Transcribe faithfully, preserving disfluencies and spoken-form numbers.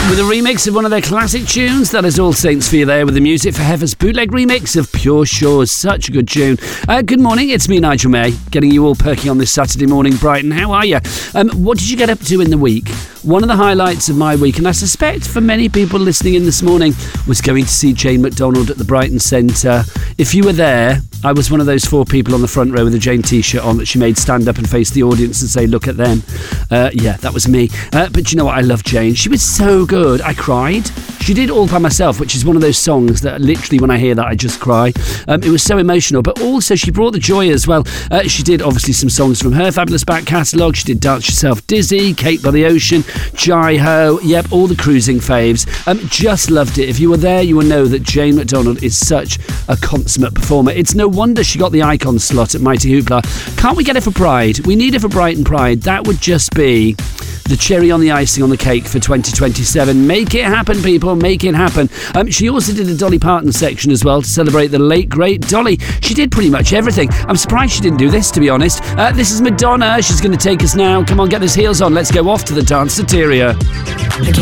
with a remix of one of their classic tunes. That is All Saints for you there with the music for Heifer's bootleg remix of Pure Shores. Such a good tune. Uh, good morning, it's me, Nigel May, getting you all perky on this Saturday morning. Brighton, how are you? Um, what did you get up to in the week? One of the highlights of my week, and I suspect for many people listening in this morning, was going to see Jane McDonald at the Brighton Centre. If you were there, I was one of those four people on the front row with a Jane t-shirt on that she made stand up and face the audience and say, look at them. Uh, yeah, that was me. Uh, but you know what? I love Jane. She was so good. I cried. She did All By Myself, which is one of those songs that literally when I hear that, I just cry. Um, it was so emotional, but also she brought the joy as well. Uh, she did obviously some songs from her fabulous back catalogue. She did Dance Yourself Dizzy, Cake by the Ocean, Jai Ho, yep, all the cruising faves. Um, just loved it. If you were there, you will know that Jane McDonald is such a consummate performer. It's no wonder she got the icon slot at Mighty Hoopla. Can't we get her for Pride? We need her for Brighton Pride. That would just be the cherry on the icing on the cake for twenty twenty-seven. Make it happen, people. Make it happen. Um, she also did a Dolly Parton section as well to celebrate the late, great Dolly. She did pretty much everything. I'm surprised she didn't do this, to be honest. Uh, this is Madonna. She's going to take us now. Come on, get those heels on. Let's go off to the Danceteria.